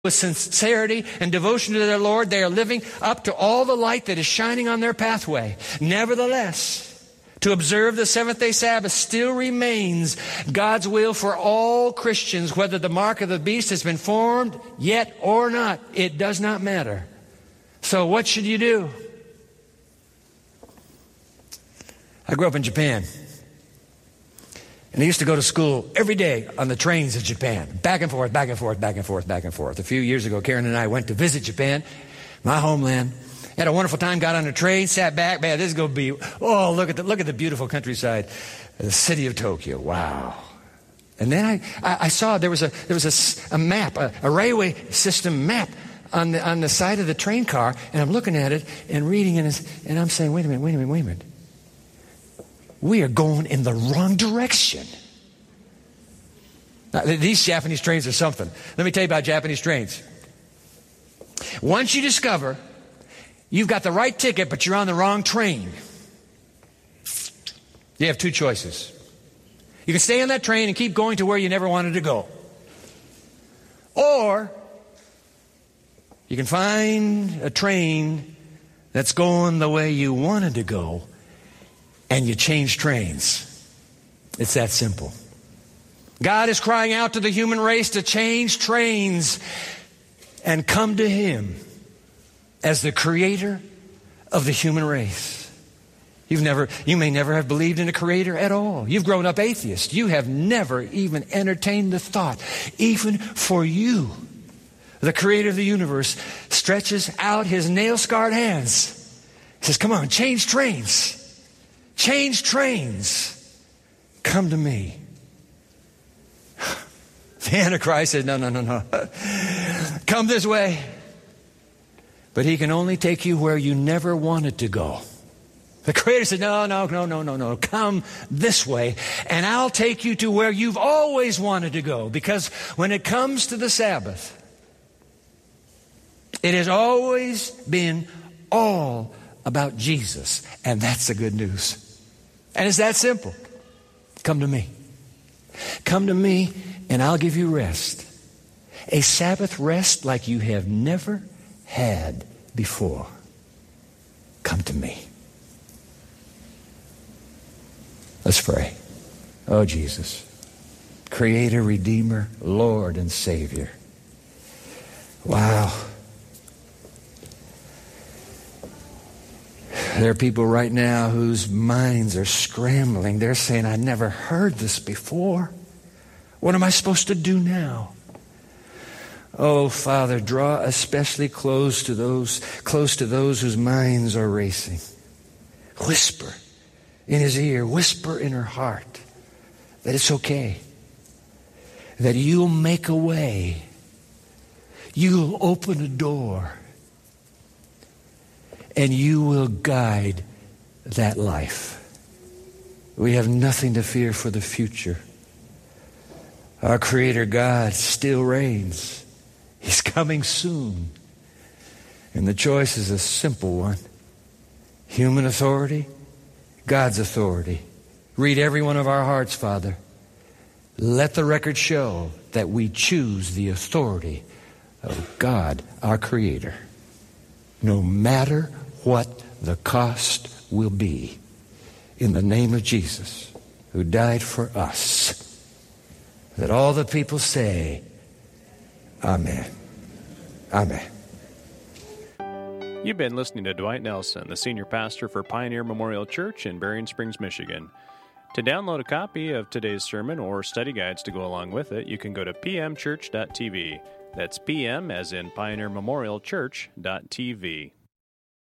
with sincerity and devotion to their Lord, they are living up to all the light that is shining on their pathway. Nevertheless, to observe the seventh-day Sabbath still remains God's will for all Christians, whether the mark of the beast has been formed yet or not. It does not matter. So what should you do? I grew up in Japan. And I used to go to school every day on the trains of Japan. Back and forth, back and forth, back and forth, back and forth. A few years ago, Karen and I went to visit Japan, my homeland. Had a wonderful time, got on a train, sat back. Man, this is going to be, oh, look at the beautiful countryside. The city of Tokyo. Wow. And then I saw there was a map, a railway system map on the side of the train car. And I'm looking at it and reading it, and I'm saying, wait a minute. We are going in the wrong direction. Now, these Japanese trains are something. Let me tell you about Japanese trains. Once you discover you've got the right ticket, but you're on the wrong train, you have two choices. You can stay on that train and keep going to where you never wanted to go. Or you can find a train that's going the way you wanted to go, and you change trains. It's that simple. God is crying out to the human race to change trains and come to Him as the creator of the human race. You may never have believed in a creator at all. You've grown up atheist. You have never even entertained the thought. Even for you, the creator of the universe stretches out His nail-scarred hands. He says, come on, change trains. Change trains. Come to me. The Antichrist said, no. Come this way. But he can only take you where you never wanted to go. The Creator said, no. Come this way, and I'll take you to where you've always wanted to go. Because when it comes to the Sabbath, it has always been all about Jesus. And that's the good news. And it's that simple. Come to me. Come to me and I'll give you rest. A Sabbath rest like you have never had before. Come to me. Let's pray. Oh, Jesus, Creator, Redeemer, Lord, and Savior. Wow. There are people right now whose minds are scrambling. They're saying, I never heard this before. What am I supposed to do now? Oh, Father, draw especially close to those whose minds are racing. Whisper in his ear, whisper in her heart that it's okay, that you'll make a way, you'll open a door, and you will guide that life. We have nothing to fear for the future. Our Creator God still reigns. He's coming soon. And the choice is a simple one. Human authority, God's authority. Read every one of our hearts, Father. Let the record show that we choose the authority of God, our Creator, no matter what the cost will be, in the name of Jesus, who died for us. That all the people say, Amen. Amen. You've been listening to Dwight Nelson, the senior pastor for Pioneer Memorial Church in Berrien Springs, Michigan. To download a copy of today's sermon or study guides to go along with it, you can go to pmchurch.tv. That's PM as in Pioneer Memorial Church.tv.